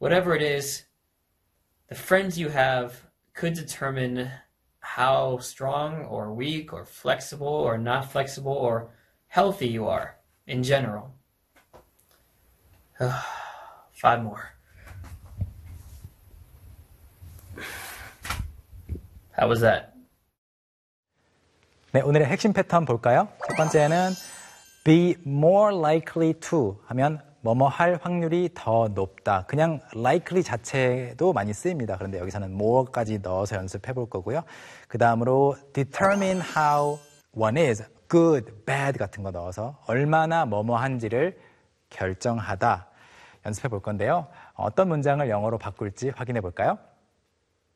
whatever it is, the friends you have could determine how strong or weak or flexible or not flexible or healthy you are in general. 5 more. How was that? 네, 오늘의 핵심 패턴 볼까요? 첫 번째는 be more likely to 하면 뭐뭐 할 확률이 더 높다. 그냥 likely 자체도 많이 쓰입니다. 그런데 여기서는 more까지 넣어서 연습해 볼 거고요. 그 다음으로 determine how one is, good, bad 같은 거 넣어서 얼마나 뭐뭐 한지를 결정하다 연습해 볼 건데요. 어떤 문장을 영어로 바꿀지 확인해 볼까요?